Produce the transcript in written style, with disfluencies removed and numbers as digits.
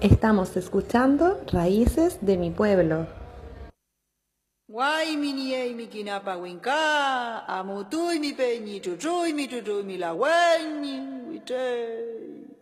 Estamos escuchando Raíces de mi pueblo. Guaymini mi kinapawinka, amutui mi peñi chuchuy mi la guayni,